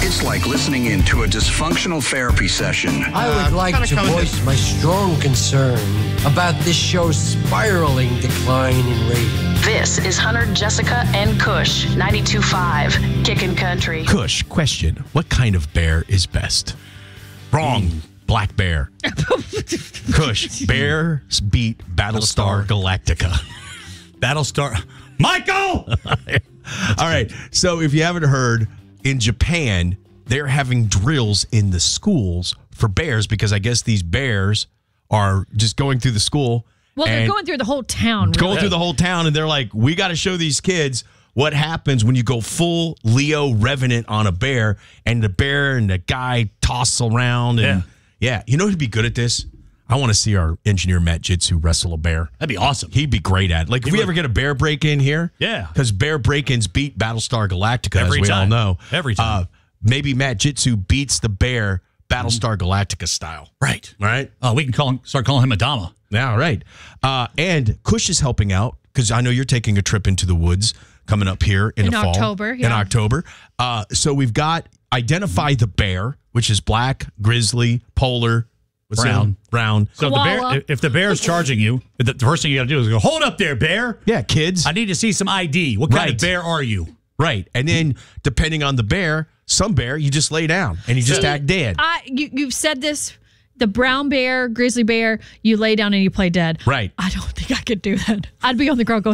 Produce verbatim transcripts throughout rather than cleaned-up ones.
It's like listening into a dysfunctional therapy session. I would like to voice my strong concern about this show's spiraling decline in ratings. This is Hunter, Jessica, and Kush, ninety-two point five, Kickin' Country. Kush, question. What kind of bear is best? Wrong. Mm. Black bear. Kush, bears beat Battlestar Galactica. Battlestar. Michael! All right. So if you haven't heard, in Japan, they're having drills in the schools for bears because I guess these bears are just going through the school. Well, they're going through the whole town. Really. Going through the whole town, and they're like, we got to show these kids what happens when you go full Leo Revenant on a bear, and the bear and the guy toss around. And yeah, yeah. You know who'd be good at this? I want to see our engineer Matt Jitsu wrestle a bear. That'd be awesome. He'd be great at it. Like, if we like, ever get a bear break-in here. Yeah. Because bear break-ins beat Battlestar Galactica, Every as we time. all know. Every time. Uh, maybe Matt Jitsu beats the bear Battlestar Galactica style. Right. Right? Oh, we can call him, start calling him Adama. Yeah, right. Uh, and Kush is helping out because I know you're taking a trip into the woods coming up here in, in the fall. October, yeah. In October. Uh, so we've got identify the bear, which is black, grizzly, polar, what's brown. That? Brown. So if the, bear, if the bear's charging you, the first thing you got to do is go, hold up there, bear. Yeah, kids. I need to see some I D. What kind right. of bear are you? Right. And then depending on the bear, some bear, you just lay down and you just See, act dead. I, you, you've said this. The brown bear, grizzly bear, you lay down and you play dead. Right. I don't think I could do that. I'd be on the ground going,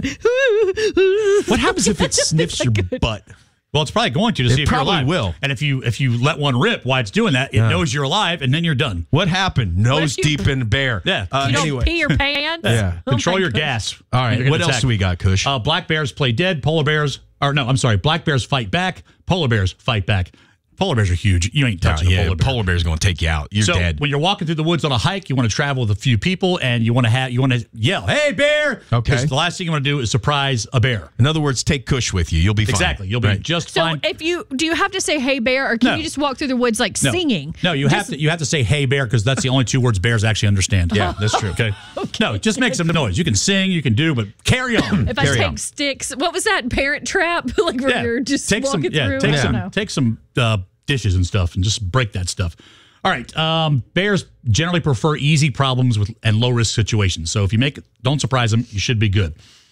what happens if it sniffs your butt? Well, it's probably going to to it see if you're probably alive. will. And if you if you let one rip while it's doing that, it yeah. knows you're alive, and then you're done. What happened? Nose you, deep in the bear. Yeah. Uh, you don't anyway. pee your pants? yeah. Oh Control your goodness. gas. All right. What else do we got, Kush? Uh, black bears play dead. Polar bears, or no, I'm sorry. Black bears fight back. Polar bears fight back. Polar bears are huge. You ain't touching uh, yeah, a polar bear. Polar bear's going to take you out. You're so dead. When you're walking through the woods on a hike, you want to travel with a few people, and you want to have you want to yell, "Hey, bear!" Okay. Because the last thing you want to do is surprise a bear. In other words, take Kush with you. You'll be fine. Exactly. You'll be right. just So fine. if you do, you have to say "Hey, bear," or can No. you just walk through the woods like no. singing? No, you just, have to. You have to say "Hey, bear" because that's the only two words bears actually understand. Yeah, that's true. Okay. okay. No, just make some noise. You can sing, you can do, but carry on. If I carry take on. sticks, what was that Parent Trap? Like where yeah. you're just take walking some, yeah, through. Take I some. don't know. Take some uh, dishes and stuff, and just break that stuff. All right. Um, bears generally prefer easy problems with and low risk situations. So if you make it, don't surprise them. You should be good.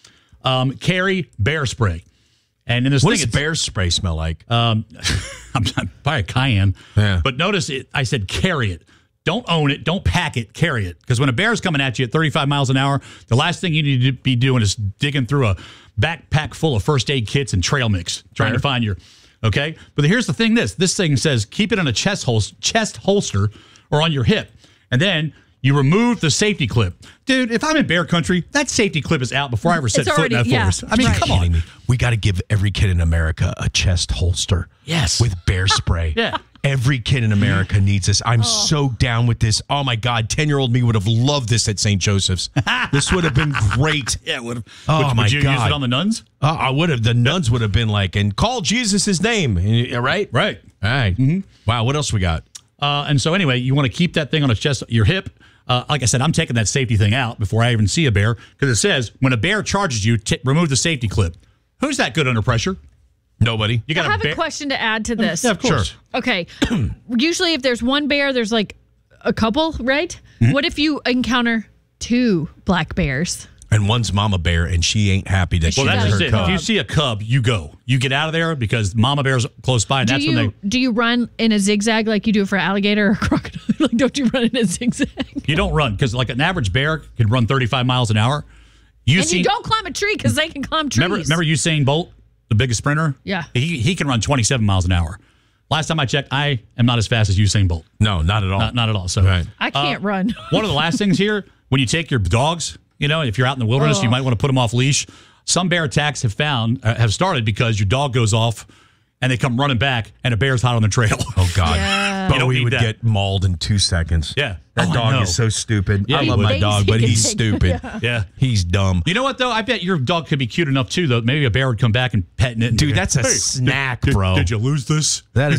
Um, carry bear spray. And in this what thing, does it's, bear spray smell like? Um, I'm not buy a Cayenne. Yeah. But notice it. I said carry it. Don't own it. Don't pack it. Carry it. Because when a bear's coming at you at thirty-five miles an hour, the last thing you need to be doing is digging through a backpack full of first aid kits and trail mix, trying Right. to find your. Okay, but here's the thing: this this thing says keep it in a chest hol- chest holster or on your hip, and then you remove the safety clip. Dude, if I'm in bear country, that safety clip is out before I ever set It's foot already- in that yeah, forest. I mean, right. come Kidding on. me. We got to give every kid in America a chest holster. Yes. With bear spray. Yeah. Every kid in America needs this. I'm so down with this. Oh my God, ten-year-old me would have loved this at Saint Joseph's. This would have been great. Yeah, would have. Oh would, my would you God. use it on the nuns? Uh, I would have. The nuns would have been like, and call Jesus his name. Uh, Right? Right. All right. Mm-hmm. Wow. What else we got? Uh, and so anyway, you want to keep that thing on a chest, your hip. Uh, like I said, I'm taking that safety thing out before I even see a bear because it says when a bear charges you, t- remove the safety clip. Who's that good under pressure? Nobody. You got I have bear- a question to add to this. Yeah, of course. Sure. Okay. Usually if there's one bear, there's like a couple, right? Mm-hmm. What if you encounter two black bears? And one's mama bear, and she ain't happy that Well, she that's has just her it. cub. If you see a cub, you go. You get out of there because mama bear's close by, and Do that's you when they. do you run in a zigzag like you do for alligator or crocodile? Like, don't you run in a zigzag? You don't run because like an average bear can run thirty-five miles an hour. You And you don't climb a tree because they can climb trees. remember, remember Usain Bolt, the biggest sprinter? Yeah. He he can run twenty-seven miles an hour. Last time I checked, I am not as fast as Usain Bolt. No, not at all. Not, not at all. So Right. I can't Uh, run. one of the last things here, when you take your dogs, you know, if you're out in the wilderness, you might want to put them off leash. Some bear attacks have found uh, have started because your dog goes off and they come running back and a bear's hot on the trail. Oh God. Yeah. You don't Bowie need would that. get mauled in two seconds. Yeah. That Oh, I dog know. is so stupid. Yeah, I he love would. my Thinks dog, he but can he's take- stupid. yeah. Yeah. He's dumb. You know what, though? I bet your dog could be cute enough, too, though. Maybe a bear would come back and petting it. And Dude, go, that's a "Hey, snack, did- bro. Did you lose this? That is